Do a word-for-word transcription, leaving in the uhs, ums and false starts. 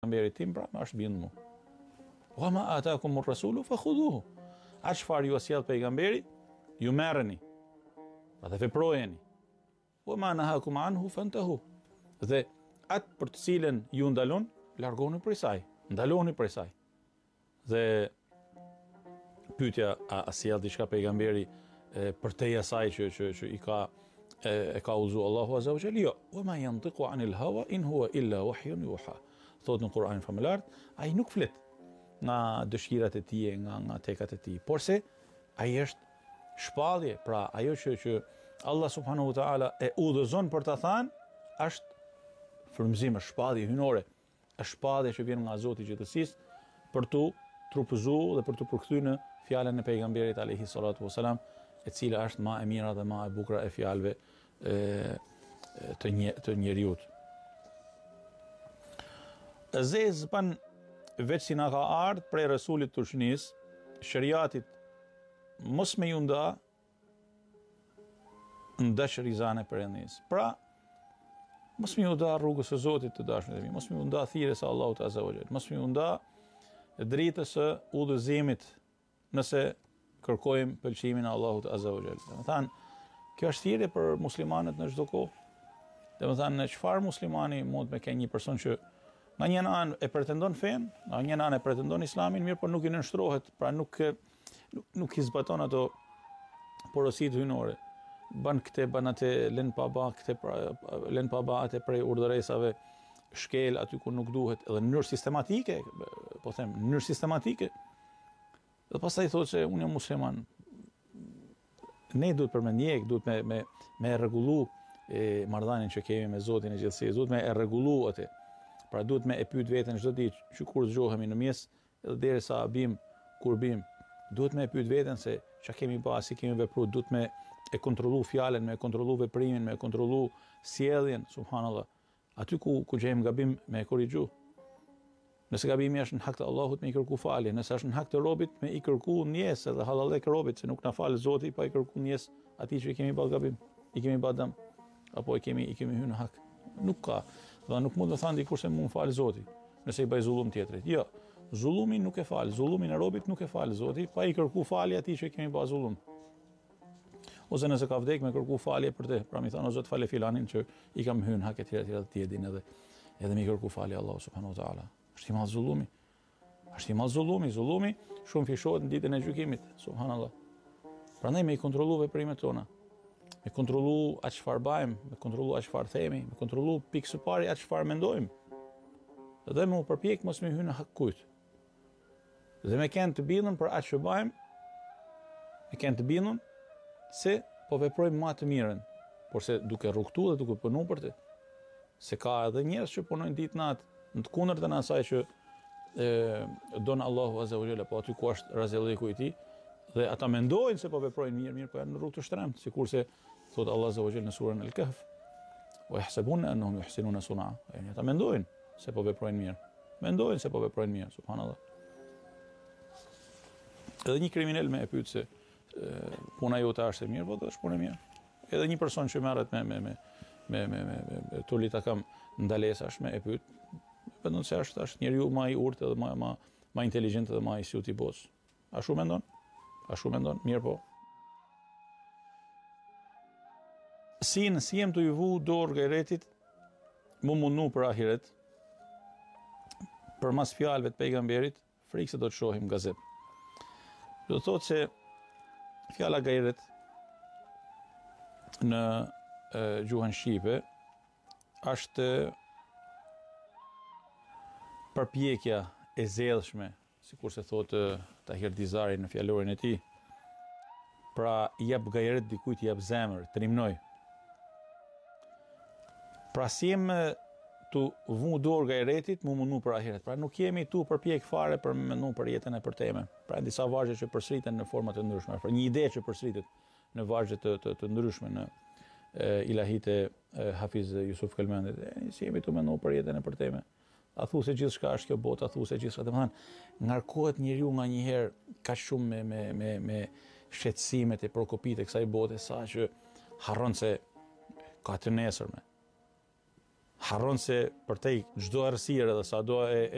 pejgamberit tim, pra më është bindur mu. Wa ma atakumur rasulu fakhudhuhu. A çfarë ju sjell pejgamberi, ju merreni. Dhe veprojeni. Wa ma nahakum anhu fantahu. Dhe atë për të cilën ju ndalon, largoni prej saj, ndaloni prej saj. Dhe pyetja a, a sjell diçka pejgamberi e, për te asaj që, që, që i ka e, e ka udhëzuar Allahu azza wa jalla. Jo, wa ma yantiqu anil hawa in huwa illa wahyun yuha. Thot në Kur'anin famullar, ai nuk flet nga dëshirat e tij, nga nga tekat e tij, por se ai është shpallje, pra ajo që që Allah subhanahu wa taala e udhëzon për ta thënë është frymëzim, është shpallje hynore, është shpallje që vjen nga Zoti i gjithësisë për tu trupëzuar dhe për tu përkthyer në fjalën e pejgamberit alayhi salatu wasalam, e cila është më e mira dhe më e bukur e fjalëve e, të një të njeriut. Zez pan veç si na ka ardhur prej Resulit të shënis, shariatit mos me ju nda në dashërizane Perëndis. Pra, mos me ju nda rrugës së Zotit të dashur e mi, mos me ju nda thirrjes së Allahut azza wa jalla, mos me ju nda dritës së udhëzimit nëse kërkojmë pëlqimin e Allahut azza wa jalla. Domethënë, kjo është thirrje për muslimanët në çdo kohë. Domethënë, në çfarë muslimani mund me kenë një person që nga një anë e pretendon fen, nga një anë e pretendon islamin, mirë, por nuk i nënshtrohet, pra nuk nuk, nuk i zbaton ato porositë hynore. Ban këtë, ban atë, lën pa ba, këtë pra, lën pa ba atë prej urdhëresave, shkel aty ku nuk duhet, edhe në mënyrë sistematike, po them, në mënyrë sistematike. Dhe pastaj thotë se unë jam musliman. Ne duhet për me ndjek, duhet me me me rregullu e marrëdhënien që kemi me Zotin e gjithësisë, duhet me e rregullu atë. Pra duhet me e pyet veten çdo ditë që kur zgjohemi në mes, edhe derisa bim, kur bim, duhet me e pyet veten se çka kemi bërë, si kemi vepruar, duhet me e kontrollu fjalën, me e kontrollu veprimin, me e kontrollu sjelljen, subhanallahu. Aty ku ku gjejmë gabim, me e korrigju. Nëse gabimi është në hak të Allahut, me i kërku falje, nëse është në hak të robit, me i kërku ndjes edhe halallek robit, se nuk na fal Zoti, pa i kërku ndjes atij që i kemi bërë gabim, i kemi bërë dëm, apo i kemi i kemi hyrë në hak. Nuk ka. Dhe nuk mund të thënë dikush se mund fal Zoti, nëse i bëj zullum tjetrit. Jo, zullumi nuk e fal, zullumin e robit nuk e fal Zoti, pa i kërku falje atij që i kemi bërë zullum. Ose nëse ka vdek me kërku falje për te, pra mi thonë o Zot fale filanin që i kam hyrë në hak e tjera tjera të tjedin edhe edhe mi kërku falje Allahu subhanahu wa taala. Është i madh zullumi. Është i madh zullumi, zullumi shumë fishohet në ditën e gjykimit, subhanallahu. Prandaj me i kontrollu veprimet tona. Me kontrollu atë çfarë bëjmë, me kontrollu atë çfarë themi, me kontrollu pikë së pari atë çfarë mendojmë. Dhe me u përpjek mos me hyrë në hak kujt. Dhe me kanë të bindur për atë që bëjmë, me kanë të bindur se po veprojmë më të mirën, por se duke rrugtuar dhe duke punuar për të. Se ka edhe njerëz që punojnë ditë natë në të kundërtën e asaj që e, don Allahu azza wa jalla, po aty ku është razëlliku i tij, dhe ata mendojnë se po veprojnë mirë, mirë, po janë në rrugë të shtremt, sikurse thot Allah azza wa jalla në surën Al-Kahf, wa yahsabuna annahum yuhsinuna sun'a. Yani ata mendojnë se po veprojnë mirë. Mendojnë se po veprojnë mirë, subhanallahu. Edhe një kriminal me e pyet se puna jote është e mirë, po është punë e mirë. Edhe një person që merret me me me me me me, me tulita kam ndalesash me e pyet, vendon se është është njeriu më i urtë dhe më më më inteligjent dhe më i sjut i botës. A shumë mendon? A shumë mendon? Mirë po. Si në si jem të ju vu dorë gajretit, mu mundu për ahiret, për mas fjalëve të pejgamberit, frikë se do të shohim gazet. Do të thotë se fjala gajret në e, gjuhën shqipe është përpjekja e zellshme, sikur se thotë Tahir Dizari në fjalorin e tij. Pra jep gajret dikujt, jep zemër, trimnoj. Pra si jem tu vu dorë gajretit, mu mundu për ahiret. Pra nuk jemi tu përpjek fare për me mendu për jetën e përteme. Pra disa vargje që përsëriten në forma të ndryshme, pra një ide që përsëritet në vargje të, të, të ndryshme në e, ilahit e e, Hafiz Jusuf Kelmendit. E, si jemi tu mendu për jetën e përteme. A thu se gjithçka është kjo botë, a thu se gjithçka, domethënë, ngarkohet njeriu nga një herë kaq shumë me me me me shqetësimet e prokopit e kësaj bote, sa që harron se ka të nesërme. Harron se për te çdo errësirë edhe sa do e, e